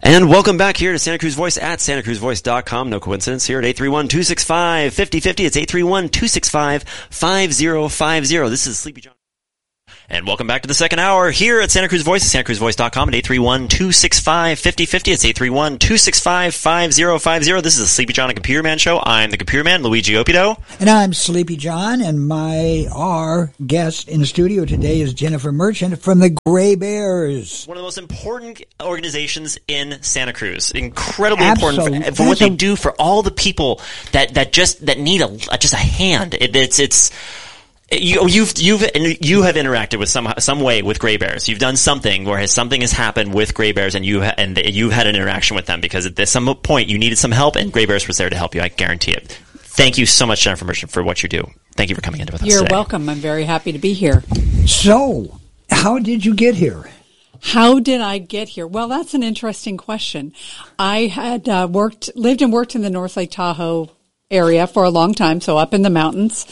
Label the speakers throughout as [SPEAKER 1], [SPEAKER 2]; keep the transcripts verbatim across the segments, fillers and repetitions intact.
[SPEAKER 1] And welcome back here to Santa Cruz Voice at santa cruz voice dot com. No coincidence here at eight three one, two six five, five zero five zero. It's eight three one, two six five, five zero five zero. This is Sleepy John. And welcome back to the second hour here at Santa Cruz Voice at santa cruz voice dot com at eight three one, two six five, five zero five zero. It's eight three one, two six five, five zero five zero. This is the Sleepy John and Computer Man Show. I'm the Computer Man, Luigi Opido.
[SPEAKER 2] And I'm Sleepy John, and my our guest in the studio today is Jennifer Merchant from the Gray Bears.
[SPEAKER 1] One of the most important organizations in Santa Cruz. Incredibly
[SPEAKER 2] Absolutely.
[SPEAKER 1] important for, for what they do for all the people that, that just that need a just a hand. It, it's it's You, you've you've you have interacted with some some way with Gray Bears. You've done something where has something has happened with Gray Bears, and you ha- and you've had an interaction with them because at some point you needed some help, and Gray Bears was there to help you. I guarantee it. Thank you so much, Jennifer Merchant, for what you do. Thank you for coming in with us
[SPEAKER 3] You're
[SPEAKER 1] today.
[SPEAKER 3] welcome. I'm very happy to be here.
[SPEAKER 2] So, how did you get here?
[SPEAKER 3] How did I get here? Well, that's an interesting question. I had uh, worked, lived and worked in the North Lake Tahoe area for a long time, so up in the mountains.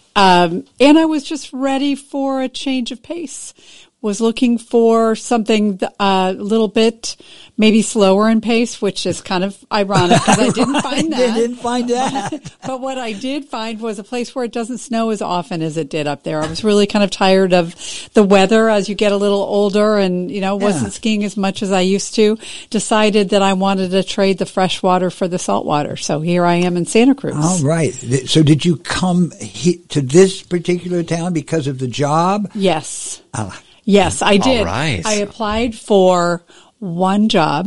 [SPEAKER 3] Um, and I was just ready for a change of pace. Was looking for something uh, a little bit maybe slower in pace, which is kind of ironic because I didn't find that.
[SPEAKER 2] I didn't find that.
[SPEAKER 3] But what I did find was a place where it doesn't snow as often as it did up there. I was really kind of tired of the weather as you get a little older and, you know, wasn't
[SPEAKER 2] Yeah.
[SPEAKER 3] skiing as much as I used to. Decided that I wanted to trade the fresh water for the salt water. So here I am in Santa Cruz.
[SPEAKER 2] All right. So, did you come he- to this particular town because of the job?
[SPEAKER 3] Yes.
[SPEAKER 2] Uh,
[SPEAKER 3] Yes, I did.
[SPEAKER 1] All right.
[SPEAKER 3] I applied for one job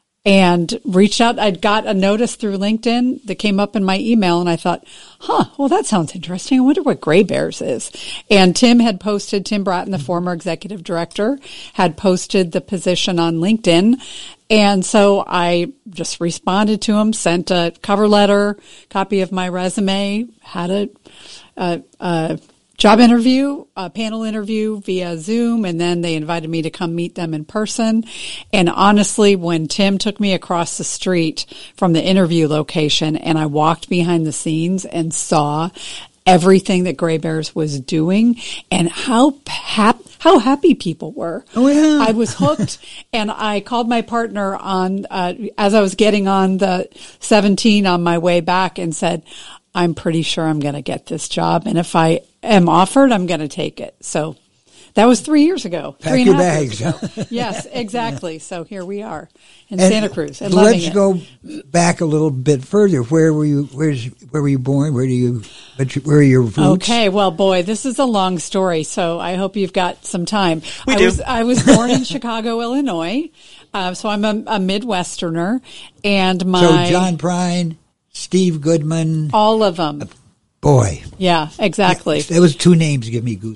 [SPEAKER 3] and reached out. I'd got a notice through LinkedIn that came up in my email, and I thought, huh, well, that sounds interesting. I wonder what Gray Bears is. And Tim had posted, Tim Bratton, the former executive director, had posted the position on LinkedIn. And so I just responded to him, sent a cover letter, copy of my resume, had a, a, a job interview, a panel interview via Zoom, and then they invited me to come meet them in person. And honestly, when Tim took me across the street from the interview location and I walked behind the scenes and saw everything that Gray Bears was doing and how hap- how happy people were.
[SPEAKER 2] Oh, yeah.
[SPEAKER 3] I was hooked, and I called my partner on uh, as I was getting on the seventeen on my way back and said, I'm pretty sure I'm going to get this job, and if I am offered, I'm going to take it. So that was three years ago.
[SPEAKER 2] Pack
[SPEAKER 3] three and
[SPEAKER 2] your
[SPEAKER 3] a half
[SPEAKER 2] bags.
[SPEAKER 3] years ago. Yes, exactly. So here we are in
[SPEAKER 2] And
[SPEAKER 3] Santa Cruz and loving
[SPEAKER 2] let's
[SPEAKER 3] it.
[SPEAKER 2] go back a little bit further. Where were you? Where's where were you born? Where do you? Where are your roots?
[SPEAKER 3] Okay, well, boy, this is a long story, so I hope you've got some time.
[SPEAKER 1] We
[SPEAKER 3] I
[SPEAKER 1] do.
[SPEAKER 3] Was, I was born in Chicago, Illinois, uh, so I'm a, a Midwesterner, and my
[SPEAKER 2] So John Prine, Steve Goodman,
[SPEAKER 3] all of them.
[SPEAKER 2] boy,
[SPEAKER 3] Yeah, exactly.
[SPEAKER 2] those two names give me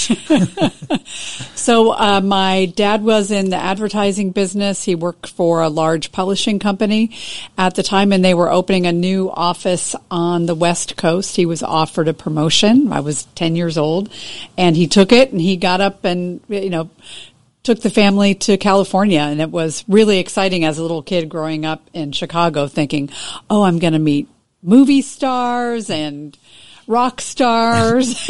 [SPEAKER 2] goosebumps.
[SPEAKER 3] So uh, my dad was in the advertising business. He worked for a large publishing company at the time, and they were opening a new office on the West Coast. He was offered a promotion. I was ten years old, and he took it, and he got up and, you know, took the family to California. And it was really exciting as a little kid growing up in Chicago thinking, oh, I'm going to meet movie stars and rock stars.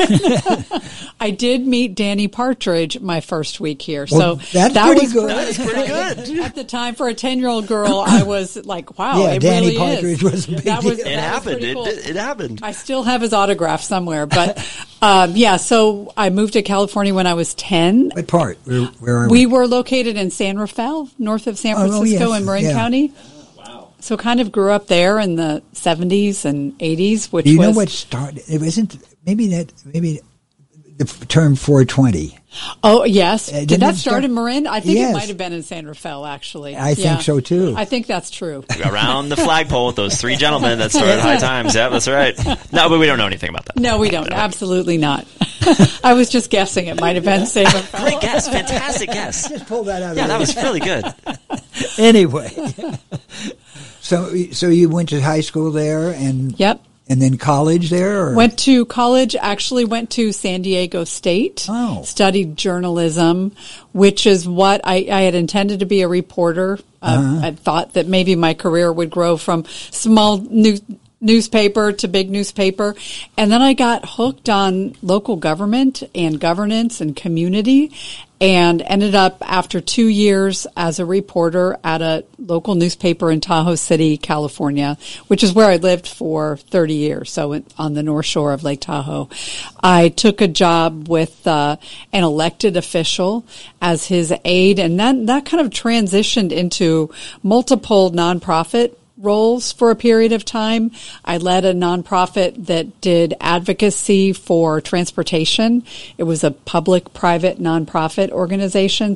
[SPEAKER 3] I did meet Danny Partridge my first week here.
[SPEAKER 2] Well,
[SPEAKER 3] so
[SPEAKER 2] that's
[SPEAKER 3] that
[SPEAKER 2] pretty
[SPEAKER 3] was
[SPEAKER 2] good.
[SPEAKER 1] That is pretty good.
[SPEAKER 3] At the time, for a ten-year-old girl, I was like, wow,
[SPEAKER 2] Yeah,
[SPEAKER 3] it
[SPEAKER 2] Danny
[SPEAKER 3] really
[SPEAKER 2] Partridge
[SPEAKER 3] is.
[SPEAKER 2] was a big
[SPEAKER 3] that was,
[SPEAKER 2] deal.
[SPEAKER 1] It
[SPEAKER 3] that was
[SPEAKER 1] happened.
[SPEAKER 3] pretty
[SPEAKER 1] It,
[SPEAKER 3] cool.
[SPEAKER 1] it, it happened.
[SPEAKER 3] I still have his autograph somewhere. But, um, yeah, so I moved to California when I was ten.
[SPEAKER 2] What part? Where, where are we?
[SPEAKER 3] We were located in San Rafael, north of San
[SPEAKER 2] Oh, oh,
[SPEAKER 3] Francisco
[SPEAKER 2] yes.
[SPEAKER 3] in Marin
[SPEAKER 2] Yeah.
[SPEAKER 3] County. So kind of grew up there in the seventies and eighties, which
[SPEAKER 2] Do you
[SPEAKER 3] was...
[SPEAKER 2] know what started? It wasn't maybe that maybe the term four twenty.
[SPEAKER 3] Oh, yes.
[SPEAKER 2] Uh,
[SPEAKER 3] Did
[SPEAKER 2] didn't
[SPEAKER 3] that
[SPEAKER 2] it
[SPEAKER 3] start
[SPEAKER 2] start-
[SPEAKER 3] in Marin? I think
[SPEAKER 2] Yes.
[SPEAKER 3] it might have been in San Rafael, actually.
[SPEAKER 2] I think
[SPEAKER 3] Yeah.
[SPEAKER 2] so, too.
[SPEAKER 3] I think that's true.
[SPEAKER 1] Around the flagpole with those three gentlemen that started High Times. Yeah, that's right. No, but we don't know anything about that.
[SPEAKER 3] No, we don't. Absolutely not. I was just guessing it might have been San Rafael.
[SPEAKER 1] Great guess. Fantastic guess.
[SPEAKER 2] Just pull that out.
[SPEAKER 1] Yeah,
[SPEAKER 2] of
[SPEAKER 1] that
[SPEAKER 2] the-
[SPEAKER 1] was really good.
[SPEAKER 2] Anyway. so so you went to high school there and
[SPEAKER 3] Yep.
[SPEAKER 2] and then college there? Or?
[SPEAKER 3] Went to college, actually went to San Diego State,
[SPEAKER 2] Oh.
[SPEAKER 3] studied journalism, which is what I, I had intended to be a reporter. Uh,
[SPEAKER 2] Uh-huh.
[SPEAKER 3] I thought that maybe my career would grow from small news, newspaper to big newspaper. And then I got hooked on local government and governance and community, and ended up after two years as a reporter at a local newspaper in Tahoe City, California, which is where I lived for thirty years, so on the North Shore of Lake Tahoe. I took a job with uh, an elected official as his aide, and that, that kind of transitioned into multiple nonprofit roles for a period of time. I led a nonprofit that did advocacy for transportation. It was a public-private nonprofit organization.